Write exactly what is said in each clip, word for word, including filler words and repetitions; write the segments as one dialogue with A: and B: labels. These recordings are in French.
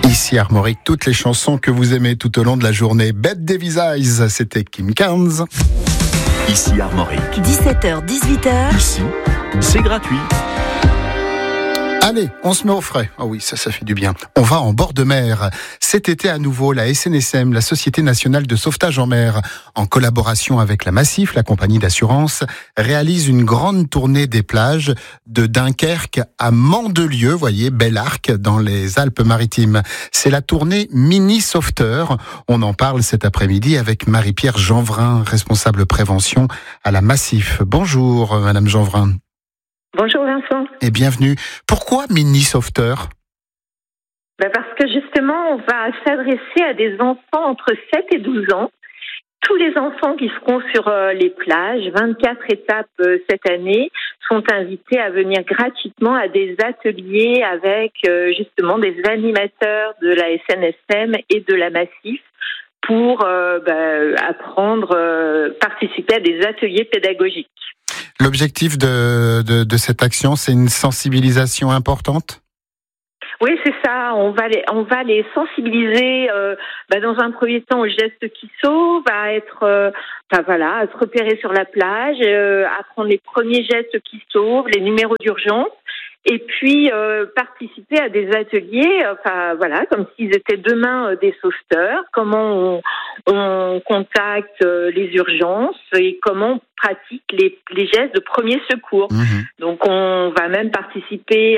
A: Ici Armorique, toutes les chansons que vous aimez tout au long de la journée. Bet Davis Eyes, c'était Kim Carnes.
B: Ici Armorique.
C: dix-sept heures dix-huit heures.
B: Ici, c'est gratuit.
A: Allez, on se met au frais. Ah oui, ça, ça fait du bien. On va en bord de mer. Cet été, à nouveau, la S N S M, la Société Nationale de Sauvetage en Mer, en collaboration avec la Massif, la compagnie d'assurance, réalise une grande tournée des plages de Dunkerque à Mandelieu, voyez, Bel Arc, dans les Alpes-Maritimes. C'est la tournée Mini Sauveteur. On en parle cet après-midi avec Marie-Pierre Jeanvrin, responsable prévention à la Massif. Bonjour, Madame Jeanvrin.
D: Bonjour Vincent.
A: Et bienvenue. Pourquoi Mini Sauveteur ?
D: Ben parce que justement, on va s'adresser à des enfants entre sept et douze ans. Tous les enfants qui seront sur euh, les plages, vingt-quatre étapes euh, cette année, sont invités à venir gratuitement à des ateliers avec euh, justement des animateurs de la S N S M et de la Massif pour euh, ben, apprendre, euh, participer à des ateliers pédagogiques.
A: L'objectif de, de, de cette action, c'est une sensibilisation importante ?
D: Oui, c'est ça. On va les, on va les sensibiliser euh, bah, dans un premier temps aux gestes qui sauvent, à être, euh, enfin voilà, à se repérer sur la plage, euh, à prendre les premiers gestes qui sauvent, les numéros d'urgence, et puis euh, participer à des ateliers, enfin voilà, comme s'ils étaient demain euh, des sauveteurs. Comment on, on contacte euh, les urgences et comment on pratique les, les gestes de premier secours. Mmh. Donc on va même participer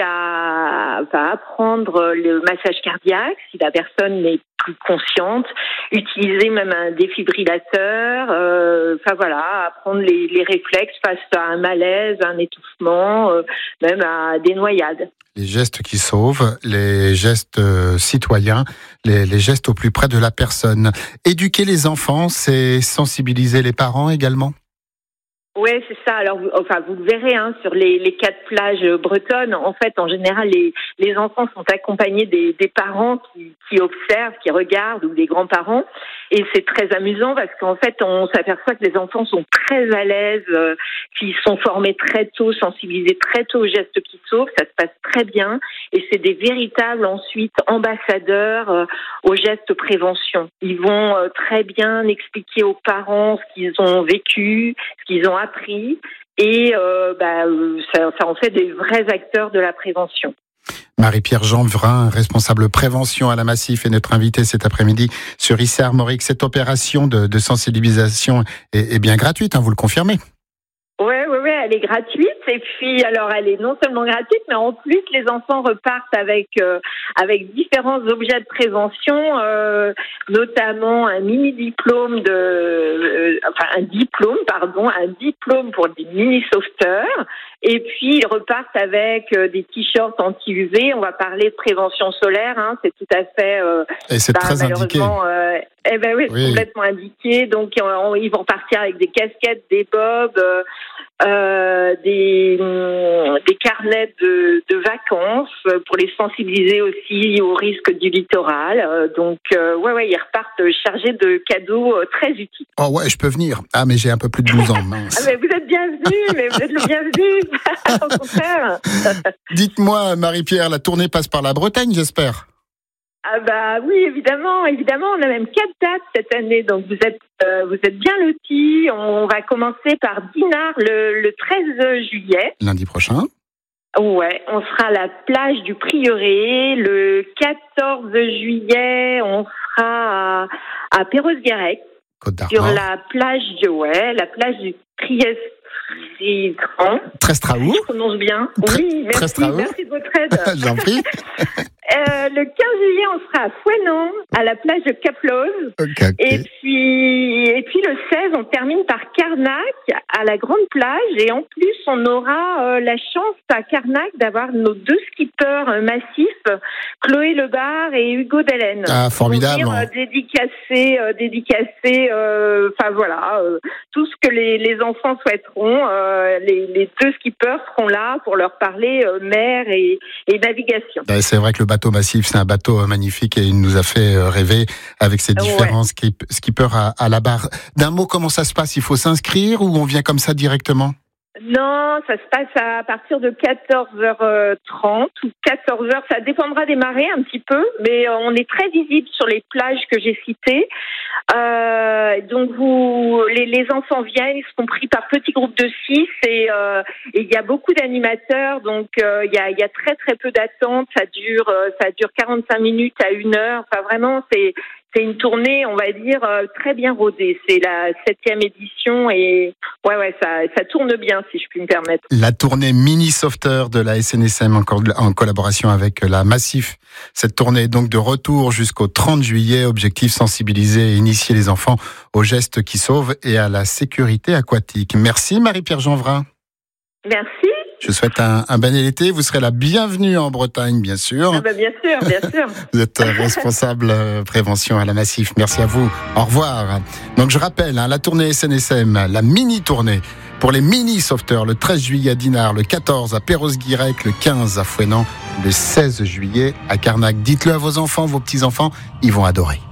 D: à, à apprendre le massage cardiaque si la personne n'est plus consciente, utiliser même un défibrillateur, euh, enfin voilà, apprendre les, les réflexes face à un malaise, un étouffement, euh, même à des noyades.
A: Les gestes qui sauvent, les gestes euh, citoyens, les, les gestes au plus près de la personne. Éduquer les enfants, c'est sensibiliser les parents également ?
D: Oui, c'est ça. Alors, vous, enfin, vous le verrez hein, sur les, les quatre plages bretonnes. En fait, en général, les, les enfants sont accompagnés des, des parents qui, qui observent, qui regardent, ou des grands-parents. Et c'est très amusant parce qu'en fait, on s'aperçoit que les enfants sont très à l'aise, euh, qu'ils sont formés très tôt, sensibilisés très tôt aux gestes qui sauvent. Ça se passe très bien. Et c'est des véritables, ensuite, ambassadeurs euh, aux gestes prévention. Ils vont euh, très bien expliquer aux parents ce qu'ils ont vécu, ce qu'ils ont appris, et euh, bah, ça, ça en fait des vrais acteurs de la prévention.
A: Marie-Pierre Jeanvrin, responsable prévention à la Massif, est notre invitée cet après-midi sur Ici Armorique. Cette opération de, de sensibilisation est, est bien gratuite, hein, vous le confirmez ?
D: Oui, oui, oui, elle est gratuite. Et puis, alors, elle est non seulement gratuite, mais en plus, les enfants repartent avec euh, avec différents objets de prévention, euh, notamment un mini-diplôme de, euh, enfin, un diplôme, pardon, un diplôme pour des mini-sauveteurs. Et puis, ils repartent avec euh, des t-shirts anti-U V. On va parler de prévention solaire, hein, c'est tout à fait... Euh,
A: Et c'est bah, très indiqué.
D: Euh, eh ben oui, c'est oui. complètement indiqué. Donc, on, ils vont partir avec des casquettes, des bobs... Euh, Euh, des, des carnets de, de vacances pour les sensibiliser aussi aux risques du littoral. Euh, donc, euh, ouais, ouais, ils repartent chargés de cadeaux euh, très utiles.
A: Oh ouais, je peux venir. Ah, mais j'ai un peu plus de douze ans, mince.
D: Ah, mais vous êtes bienvenue, mais vous êtes le bienvenu. Au contraire.
A: Dites-moi, Marie-Pierre, la tournée passe par la Bretagne, j'espère.
D: Ah bah oui, évidemment, évidemment, on a même quatre dates cette année, donc vous êtes euh, vous êtes bien lotis. On va commencer par Dinard le, le treize juillet.
A: Lundi prochain.
D: Ouais, on sera à la plage du Prieuré. Le quatorze juillet, on sera à, à Perros-Guirec. Sur la plage de ouais, la plage du Trieste.
A: Trestraou.
D: Je prononce bien. Oui, merci,
A: Trestraou.
D: merci de votre aide.
A: J'en prie.
D: Euh, le quinze juillet, on sera à Fouesnant, à la plage de Caplose.
A: Okay, okay.
D: Et puis, et puis le seize, on termine par Carnac, à la grande plage. Et en plus, on aura euh, la chance à Carnac d'avoir nos deux skippers euh, massifs, Chloé Lebar et Hugo Delaine.
A: Ah, formidable.
D: Pour venir, euh, dédicacer, euh, dédicacer, euh, enfin voilà, euh, tout ce que les, les enfants souhaiteront. Euh, les, les deux skippers seront là pour leur parler euh, mer et, et navigation.
A: Ben, c'est vrai que le bateau Massif, c'est un bateau magnifique et il nous a fait rêver avec ses différents ouais. skippers à, à la barre. D'un mot, comment ça se passe ? Il faut s'inscrire ou on vient comme ça directement ?
D: Non, ça se passe à partir de quatorze heures trente ou quatorze heures. Ça dépendra des marées un petit peu, mais on est très visible sur les plages que j'ai citées. Euh, donc vous, les, les enfants viennent, ils sont pris par petits groupes de six et euh, il y a beaucoup d'animateurs. Donc euh, il y a, il y a très très peu d'attente. Ça dure, ça dure quarante-cinq minutes à une heure. Enfin vraiment, c'est C'est une tournée, on va dire, très bien rodée. C'est la septième édition et ouais, ouais, ça, ça tourne bien, si je puis me permettre.
A: La tournée Mini Sauveteur de la S N S M en, co- en collaboration avec la Massif. Cette tournée est donc de retour jusqu'au trente juillet. Objectif, sensibiliser et initier les enfants aux gestes qui sauvent et à la sécurité aquatique. Merci Marie-Pierre Jeanvrin.
D: Merci.
A: Je vous souhaite un, un bel été. Vous serez la bienvenue en Bretagne, bien sûr.
D: Ah bah bien sûr, bien sûr.
A: Vous êtes responsable euh, prévention à la Massif. Merci à vous. Au revoir. Donc je rappelle, hein, la tournée S N S M, la mini-tournée pour les mini-sauveteurs, le treize juillet à Dinard, le quatorze à Perros-Guirec, le quinze à Fouesnant, le seize juillet à Carnac. Dites-le à vos enfants, vos petits-enfants, ils vont adorer.